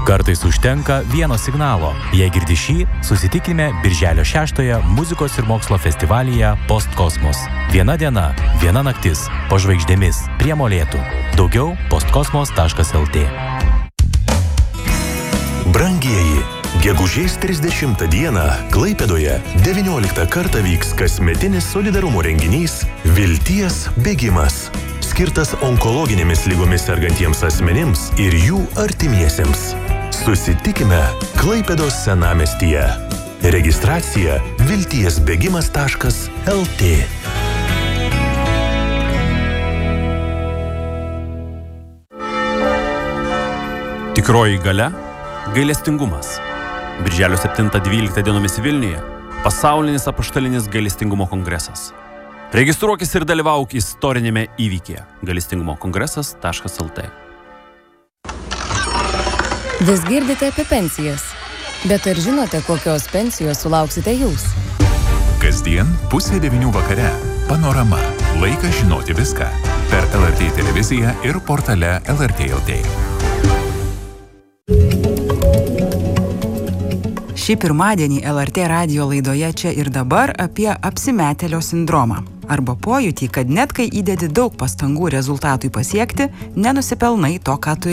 Kartais užtenka vieno signalo. Jei girdi šį, susitikime Birželio 6 muzikos ir mokslo festivalyje Postkosmos. Viena diena, viena naktis, po žvaigždėmis, prie molėtų. Daugiau postkosmos.lt. Brangieji, gegužės 30 dieną Klaipėdoje 19 kartą vyks kasmetinis solidarumo renginys Vilties bėgimas, skirtas onkologinėmis lygomis sergantiems asmenims ir jų artimiesiems. Susitikime Klaipėdos senamiestyje. Registracija viltiesbėgimas.lt. Tikroji galia – gailestingumas. Birželio 7-12 dienomis Vilniuje pasaulinis apaštalinis gailestingumo kongresas. Registruokis ir dalyvauk istorinėme įvykyje gailestingumokongresas.lt. Vis girdite apie pensijas, bet ar žinote, kokios pensijos sulauksite jūs? Kasdien 8:30 vakare. Panorama. Laikas žinoti viską. Per LRT televiziją ir portale LRT LT. Šį pirmadienį LRT radijo laidoje Čia ir dabar apie apsimetėlio sindromą. Arba pojūtį, kad net kai įdedi daug pastangų rezultatui pasiekti, nenusipelnai to, ką turi.